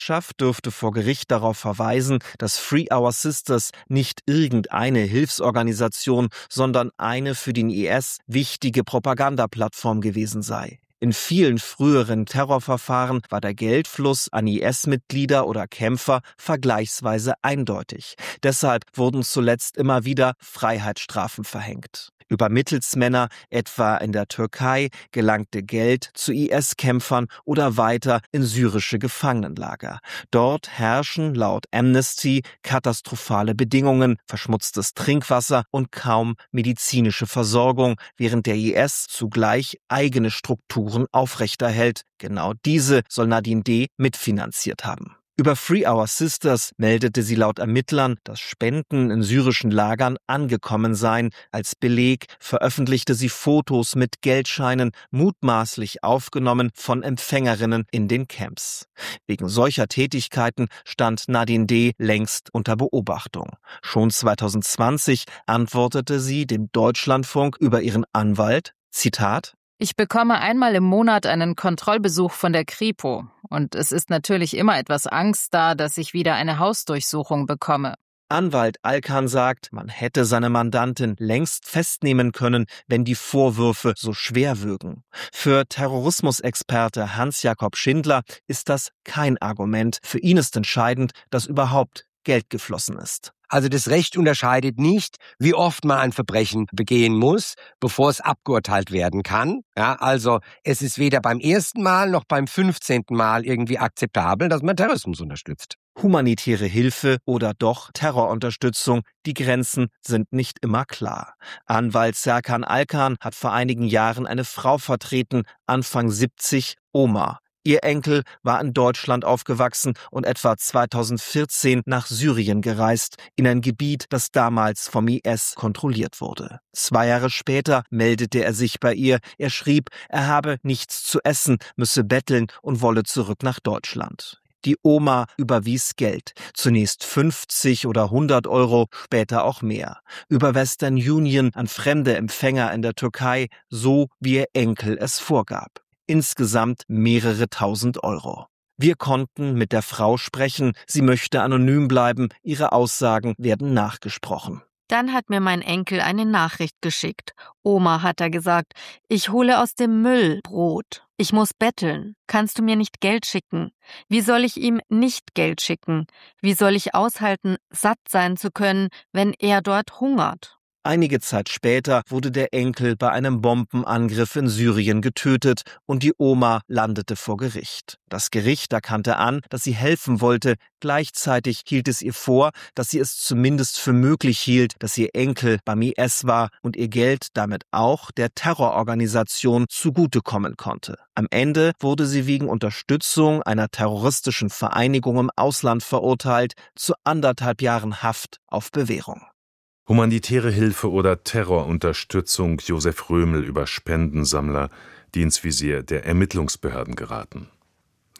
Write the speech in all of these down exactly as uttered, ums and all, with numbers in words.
Anwaltschaft dürfte vor Gericht darauf verweisen, dass Free Our Sisters nicht irgendeine Hilfsorganisation, sondern eine für den I S wichtige Propagandaplattform gewesen sei. In vielen früheren Terrorverfahren war der Geldfluss an I S-Mitglieder oder Kämpfer vergleichsweise eindeutig. Deshalb wurden zuletzt immer wieder Freiheitsstrafen verhängt. Über Mittelsmänner, etwa in der Türkei, gelangte Geld zu I S-Kämpfern oder weiter in syrische Gefangenenlager. Dort herrschen laut Amnesty katastrophale Bedingungen, verschmutztes Trinkwasser und kaum medizinische Versorgung, während der I S zugleich eigene Strukturen aufrechterhält. Genau diese soll Nadine D. mitfinanziert haben. Über Free Our Sisters meldete sie laut Ermittlern, dass Spenden in syrischen Lagern angekommen seien. Als Beleg veröffentlichte sie Fotos mit Geldscheinen, mutmaßlich aufgenommen von Empfängerinnen in den Camps. Wegen solcher Tätigkeiten stand Nadine D. längst unter Beobachtung. Schon zwanzig zwanzig antwortete sie dem Deutschlandfunk über ihren Anwalt, Zitat: Ich bekomme einmal im Monat einen Kontrollbesuch von der Kripo. Und es ist natürlich immer etwas Angst da, dass ich wieder eine Hausdurchsuchung bekomme. Anwalt Alkan sagt, man hätte seine Mandantin längst festnehmen können, wenn die Vorwürfe so schwer würgen. Für Terrorismusexperte Hans-Jakob Schindler ist das kein Argument. Für ihn ist entscheidend, dass überhaupt Geld geflossen ist. Also das Recht unterscheidet nicht, wie oft man ein Verbrechen begehen muss, bevor es abgeurteilt werden kann. Ja, also es ist weder beim ersten Mal noch beim fünfzehnten Mal irgendwie akzeptabel, dass man Terrorismus unterstützt. Humanitäre Hilfe oder doch Terrorunterstützung, die Grenzen sind nicht immer klar. Anwalt Serkan Alkan hat vor einigen Jahren eine Frau vertreten, Anfang siebzig, Oma. Ihr Enkel war in Deutschland aufgewachsen und etwa zweitausendvierzehn nach Syrien gereist, in ein Gebiet, das damals vom I S kontrolliert wurde. Zwei Jahre später meldete er sich bei ihr. Er schrieb, er habe nichts zu essen, müsse betteln und wolle zurück nach Deutschland. Die Oma überwies Geld, zunächst fünfzig oder hundert Euro, später auch mehr. Über Western Union an fremde Empfänger in der Türkei, so wie ihr Enkel es vorgab. Insgesamt mehrere tausend Euro. Wir konnten mit der Frau sprechen, sie möchte anonym bleiben, ihre Aussagen werden nachgesprochen. Dann hat mir mein Enkel eine Nachricht geschickt. Oma, hat er gesagt, ich hole aus dem Müll Brot. Ich muss betteln. Kannst du mir nicht Geld schicken? Wie soll ich ihm nicht Geld schicken? Wie soll ich aushalten, satt sein zu können, wenn er dort hungert? Einige Zeit später wurde der Enkel bei einem Bombenangriff in Syrien getötet und die Oma landete vor Gericht. Das Gericht erkannte an, dass sie helfen wollte. Gleichzeitig hielt es ihr vor, dass sie es zumindest für möglich hielt, dass ihr Enkel beim I S war und ihr Geld damit auch der Terrororganisation zugutekommen konnte. Am Ende wurde sie wegen Unterstützung einer terroristischen Vereinigung im Ausland verurteilt zu anderthalb Jahren Haft auf Bewährung. Humanitäre Hilfe oder Terrorunterstützung, Josef Römel über Spendensammler, die ins Visier der Ermittlungsbehörden geraten.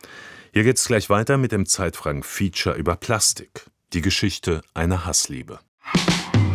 Hier geht's gleich weiter mit dem Zeitfragen-Feature über Plastik. Die Geschichte einer Hassliebe.